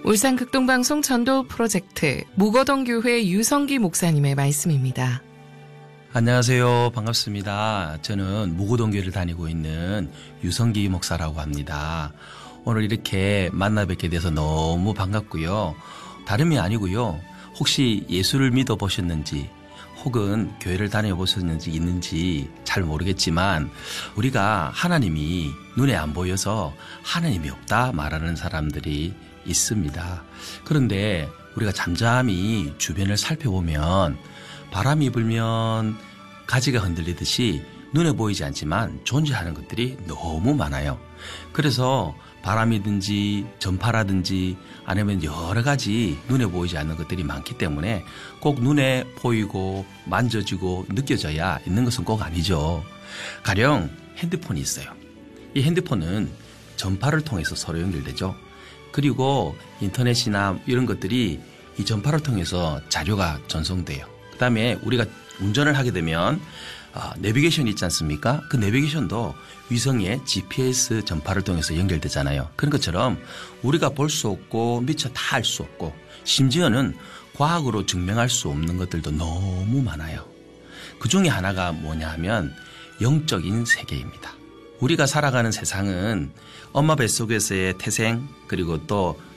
울산 극동방송 전도 프로젝트 무거동교회 유성기 목사님의 말씀입니다. 안녕하세요. 반갑습니다. 저는 무거동교회를 다니고 있는 유성기 목사라고 합니다. 오늘 이렇게 만나 뵙게 돼서 너무 반갑고요. 다름이 아니고요. 혹시 예수를 믿어보셨는지 혹은 교회를 다녀보셨는지 있는지 잘 모르겠지만 우리가 하나님이 눈에 안 보여서 하나님이 없다 말하는 사람들이 있습니다. 그런데 우리가 잠잠히 주변을 살펴보면 바람이 불면 가지가 흔들리듯이 눈에 보이지 않지만 존재하는 것들이 너무 많아요. 그래서 바람이든지 전파라든지 아니면 여러 가지 눈에 보이지 않는 것들이 많기 때문에 꼭 눈에 보이고 만져지고 느껴져야 있는 것은 꼭 아니죠. 가령 핸드폰이 있어요. 이 핸드폰은 전파를 통해서 서로 연결되죠. 그리고 인터넷이나 이런 것들이 이 전파를 통해서 자료가 전송돼요. 그 다음에 우리가 운전을 하게 되면 내비게이션이 있지 않습니까? 그 내비게이션도 위성의 GPS 전파를 통해서 연결되잖아요. 그런 것처럼 우리가 볼 수 없고 미처 다 알 수 없고 심지어는 과학으로 증명할 수 없는 것들도 너무 많아요. 그 중에 하나가 뭐냐 하면 영적인 세계입니다. 우리가 살아가는 세상은 엄마 뱃속에서의 태생 그리고 또